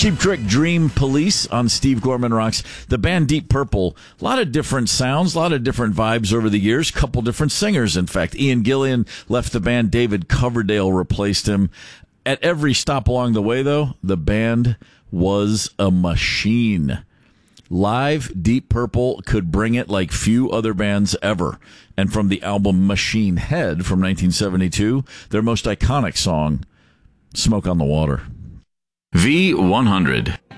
Cheap Trick, Dream Police on Steve Gorman Rocks. The band Deep Purple, a lot of different sounds, a lot of different vibes over the years, couple different singers, in fact. Ian Gillan left the band, David Coverdale replaced him. At every stop along the way, though, the band was a machine. Live, Deep Purple could bring it like few other bands ever. And from the album Machine Head from 1972, their most iconic song, Smoke on the Water. V100.